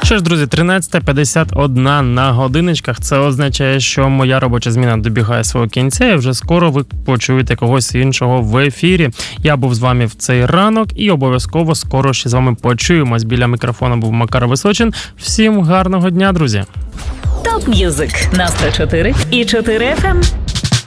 Що ж, друзі, 13:51 на годиночках. Це означає, що моя робоча зміна добігає свого кінця, і вже скоро ви почуєте когось іншого в ефірі. Я був з вами в цей ранок і обов'язково скоро ще з вами почуємось. Біля мікрофона був Макар Височин. Всім гарного дня, друзі! Топ М'юзик на 104 і 4 FM.